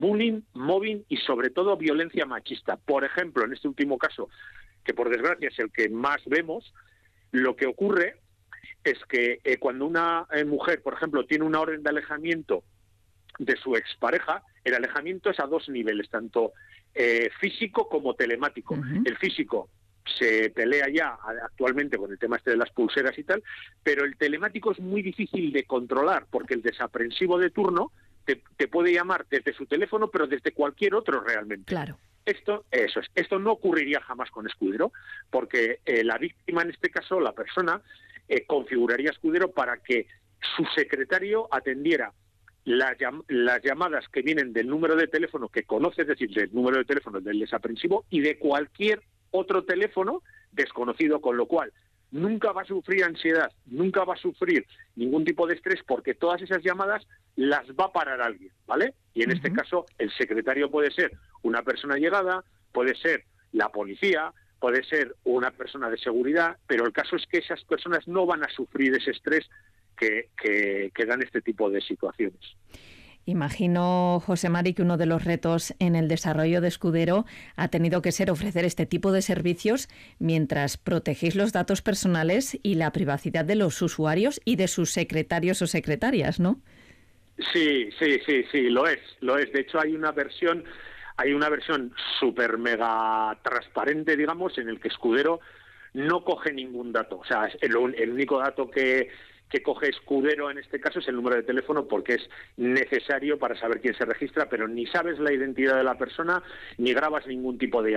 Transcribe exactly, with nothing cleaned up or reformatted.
bullying, mobbing y sobre todo violencia machista. Por ejemplo, en este último caso, que por desgracia es el que más vemos, lo que ocurre es que eh, cuando una eh, mujer, por ejemplo, tiene una orden de alejamiento de su expareja, el alejamiento es a dos niveles, tanto eh, físico como telemático. Uh-huh. El físico se pelea ya actualmente con el tema este de las pulseras y tal, pero el telemático es muy difícil de controlar, porque el desaprensivo de turno te, te puede llamar desde su teléfono, pero desde cualquier otro realmente. Claro. Esto, eso es, esto no ocurriría jamás con Escudero, porque eh, la víctima, en este caso, la persona, eh, configuraría Escudero para que su secretario atendiera las, llam las llamadas que vienen del número de teléfono que conoce, es decir, del número de teléfono del desaprensivo y de cualquier otro teléfono desconocido, con lo cual nunca va a sufrir ansiedad, nunca va a sufrir ningún tipo de estrés, porque todas esas llamadas las va a parar alguien, ¿vale? Y en uh-huh. este caso el secretario puede ser una persona llegada, puede ser la policía, puede ser una persona de seguridad, pero el caso es que esas personas no van a sufrir ese estrés que, que, que dan este tipo de situaciones. Imagino, José Mari, que uno de los retos en el desarrollo de Escudero ha tenido que ser ofrecer este tipo de servicios mientras protegéis los datos personales y la privacidad de los usuarios y de sus secretarios o secretarias, ¿no? Sí, sí, sí, sí, lo es, lo es. De hecho, hay una versión, hay una versión súper mega transparente, digamos, en el que Escudero no coge ningún dato. O sea, el, el único dato que que coge Escudero en este caso es el número de teléfono, porque es necesario para saber quién se registra, pero ni sabes la identidad de la persona, ni grabas ningún tipo de